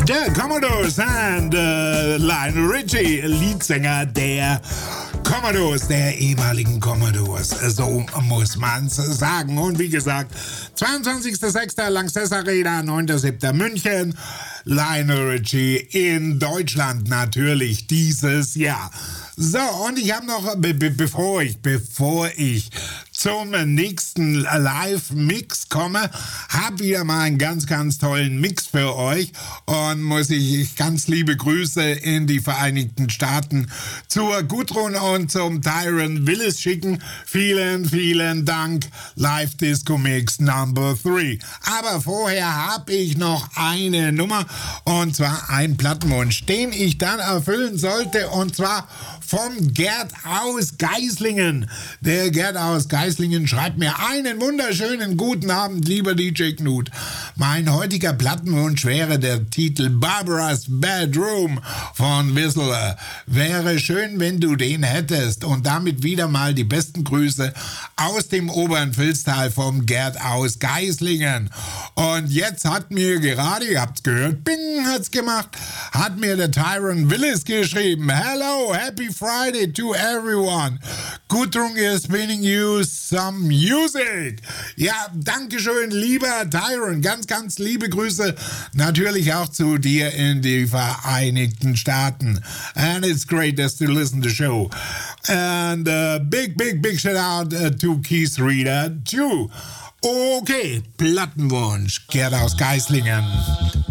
Der Commodores and Lionel Richie, Leadsänger der Commodores, der ehemaligen Commodores, so muss man's sagen. Und wie gesagt, 22.06. Lanxess Arena, 9.07. München, Lionel Richie in Deutschland natürlich dieses Jahr. So, und ich habe noch, bevor ich zum nächsten Live-Mix komme, habe wieder mal einen ganz, ganz tollen Mix für euch und muss ich ganz liebe Grüße in die Vereinigten Staaten zur Gudrun und zum Tyron Willis schicken. Vielen, vielen Dank. Live Disco Mix Number 3. Aber vorher habe ich noch eine Nummer und zwar einen Plattenwunsch, den ich dann erfüllen sollte, und zwar vom Gerd aus Geislingen. Der Gerd aus Geislingen schreibt mir: einen wunderschönen guten Abend, lieber DJ Knut. Mein heutiger Plattenwunsch wäre der Titel Barbara's Bedroom von Whistler. Wäre schön, wenn du den hättest. Und damit wieder mal die besten Grüße aus dem oberen Vilstal vom Gerd aus Geislingen. Und jetzt hat mir gerade, ihr habt's gehört, bing, hat's gemacht, hat mir der Tyron Willis geschrieben: Hello, happy Friday to everyone. Gudrun is spinning you some music. Ja, dankeschön, lieber Tyron. Ganz, ganz liebe Grüße natürlich auch zu dir in die Vereinigten Staaten. And it's great just to listen to the show. And big shout out to Keith Reader too. Okay, Plattenwunsch, Gerd aus Geislingen.